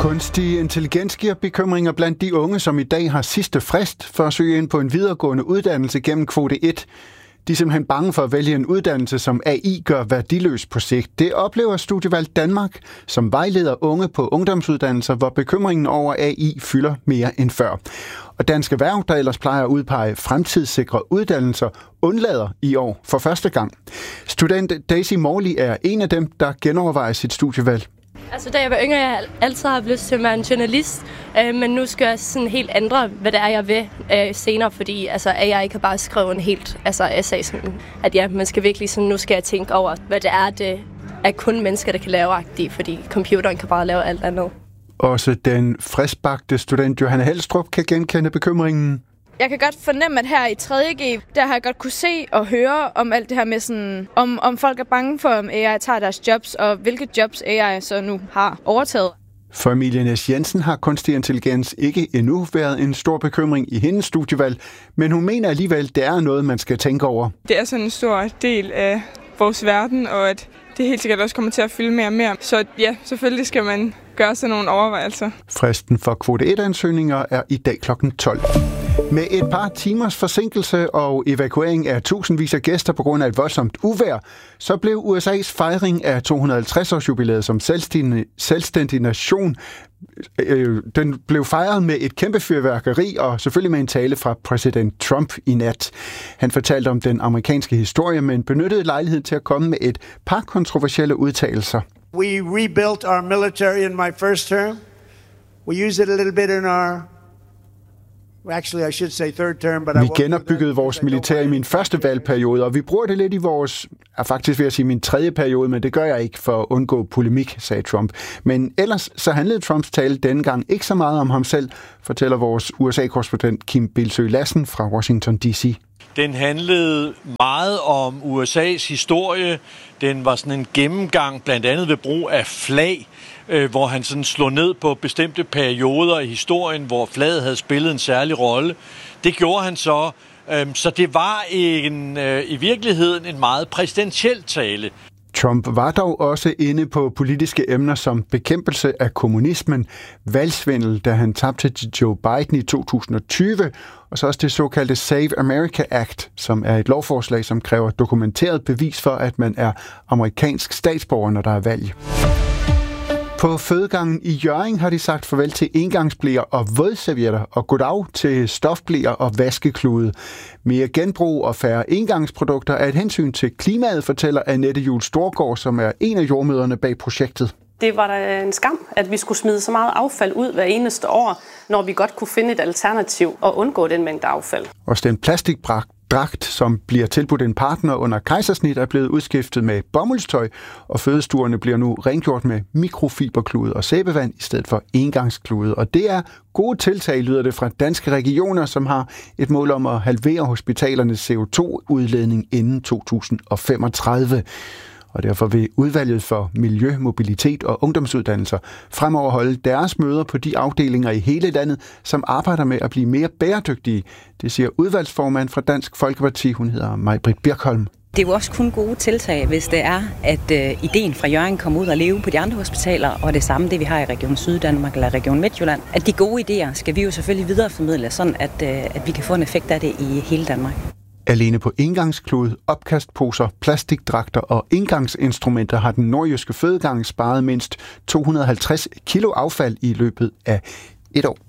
Kunstig intelligens giver bekymringer blandt de unge, som i dag har sidste frist for at søge ind på en videregående uddannelse gennem kvote 1. De er simpelthen bange for at vælge en uddannelse, som AI gør værdiløs på sigt. Det oplever Studievalg Danmark, som vejleder unge på ungdomsuddannelser, hvor bekymringen over AI fylder mere end før. Og Dansk Erhverv, der ellers plejer at udpege fremtidssikre uddannelser, undlader i år for første gang. Student Daisy Morley er en af dem, der genovervejer sit studievalg. Altså, da jeg var yngre, jeg altid har lyst til at være en journalist, men nu skal jeg sådan helt ændre, hvad det er, jeg vil senere, fordi AI kan bare skrive en helt essay, sådan, at ja, man skal virkelig sådan, nu skal jeg tænke over, hvad det er kun mennesker, der kan lave-agtigt, fordi computeren kan bare lave alt andet. Også den friskbagte student Johanne Helstrup kan genkende bekymringen. Jeg kan godt fornemme, at her i 3.G, der har jeg godt kunne se og høre om alt det her med sådan, om folk er bange for, om AI tager deres jobs, og hvilke jobs AI så nu har overtaget. Familien S. Jensen har kunstig intelligens ikke endnu været en stor bekymring i hendes studievalg, men hun mener alligevel, det er noget, man skal tænke over. Det er sådan en stor del af vores verden, og at det helt sikkert også kommer til at fylde mere og mere. Så ja, selvfølgelig skal man gøre sådan nogle overvejelser. Fristen for kvote 1-ansøgninger er i dag kl. 12. Med et par timers forsinkelse og evakuering af tusindvis af gæster på grund af et voldsomt uvejr, så blev USA's fejring af 250-årsjubilæet som selvstændig nation. Den blev fejret med et kæmpe fyrværkeri og selvfølgelig med en tale fra præsident Trump i nat. Han fortalte om den amerikanske historie, men benyttede lejligheden til at komme med et par kontroversielle udtalelser. We rebuilt our military in my first term. We used it a little bit in our Vi genopbyggede vores militær i min første valgperiode, og vi bruger det lidt i vores, faktisk vil jeg sige min tredje periode, men det gør jeg ikke for at undgå polemik, sagde Trump. Men ellers så handlede Trumps tale denne gang ikke så meget om ham selv, fortæller vores USA-korrespondent Kim Bilsøe Lassen fra Washington D.C. Den handlede meget om USA's historie. Den var sådan en gennemgang, blandt andet ved brug af flag, hvor han sådan slog ned på bestemte perioder i historien, hvor flaget havde spillet en særlig rolle. Det gjorde han så. Så det var i virkeligheden en meget præsidentiel tale. Trump var dog også inde på politiske emner som bekæmpelse af kommunismen, valgsvindel, da han tabte til Joe Biden i 2020, og så også det såkaldte Save America Act, som er et lovforslag, som kræver dokumenteret bevis for, at man er amerikansk statsborger, når der er valg. På fødegangen i Hjørring har de sagt farvel til engangsbleer og vådservietter og goddag til stofbleer og vaskeklude. Mere genbrug og færre engangsprodukter er et hensyn til klimaet, fortæller Annette Juhl Storgård, som er en af jordmødrene bag projektet. Det var da en skam, at vi skulle smide så meget affald ud hver eneste år, når vi godt kunne finde et alternativ og undgå den mængde affald. Også den plastikdragt, som bliver tilbudt en partner under kejsersnit, er blevet udskiftet med bomuldstøj, og fødestuerne bliver nu rengjort med mikrofiberklude og sæbevand i stedet for engangsklude. Og det er gode tiltag, lyder det fra Danske Regioner, som har et mål om at halvere hospitalernes CO2-udledning inden 2035. Og derfor vil udvalget for miljø, mobilitet og ungdomsuddannelser fremover holde deres møder på de afdelinger i hele landet, som arbejder med at blive mere bæredygtige. Det siger udvalgsformand fra Dansk Folkeparti, hun hedder Maj-Britt Birkholm. Det er jo også kun gode tiltag, hvis det er, at ideen fra Hjørring kommer ud og leve på de andre hospitaler, og det samme det, vi har i Region Syddanmark eller Region Midtjylland. At de gode idéer skal vi jo selvfølgelig videreformidle, sådan at vi kan få en effekt af det i hele Danmark. Alene på engangsklude, opkastposer, plastikdragter og engangsinstrumenter har den nordjyske fødegang sparet mindst 250 kilo affald i løbet af et år.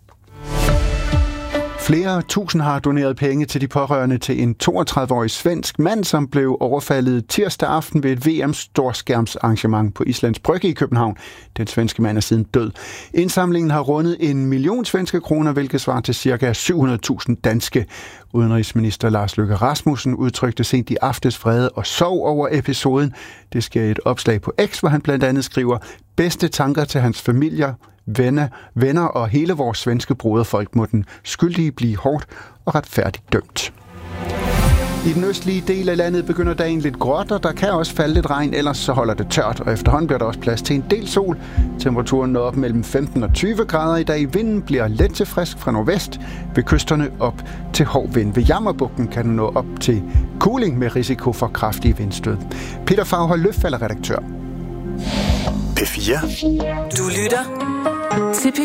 Flere tusind har doneret penge til de pårørende til en 32-årig svensk mand, som blev overfaldet tirsdag aften ved et VM-storskærmsarrangement på Islands Brygge i København. Den svenske mand er siden død. Indsamlingen har rundet 1 million svenske kroner, hvilket svarer til ca. 700.000 danske. Udenrigsminister Lars Løkke Rasmussen udtrykte sent i aftes vrede og sorg over episoden. Det sker i et opslag på X, hvor han blandt andet skriver bedste tanker til hans familier, venner og hele vores svenske broderfolk, må den skyldige blive hårdt og retfærdigt dømt. I den østlige del af landet begynder dagen lidt gråt, og der kan også falde lidt regn, ellers så holder det tørt, og efterhånden bliver der også plads til en del sol. Temperaturen når op mellem 15 og 20 grader i dag. Vinden bliver let til frisk fra nordvest, ved kysterne op til hård vind. Ved Jammerbugten kan den nå op til kuling med risiko for kraftige vindstød. Peter Faghold Løf er redaktør. P4. Du lytter til P4.